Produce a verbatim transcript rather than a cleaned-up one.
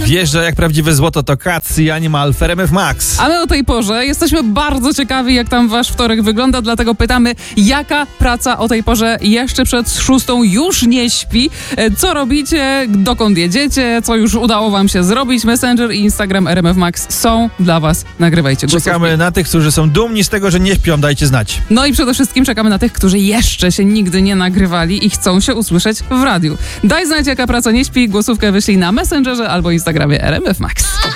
Wjeżdża jak prawdziwe złoto to Cats i Animal w R M F Max. A my o tej porze jesteśmy bardzo ciekawi, jak tam wasz wtorek wygląda, dlatego pytamy, jaka praca o tej porze jeszcze przed szóstą już nie śpi? Co robicie? Dokąd jedziecie? Co już udało wam się zrobić? Messenger i Instagram R M F Max są dla was. Nagrywajcie głosówki. Czekamy na tych, którzy są dumni z tego, że nie śpią, dajcie znać. No i przede wszystkim czekamy na tych, którzy jeszcze się nigdy nie nagrywali i chcą się usłyszeć w radiu. Daj znać, jaka praca nie śpi, głosówkę wyślij na Messengerze albo Instagramie R M F Max.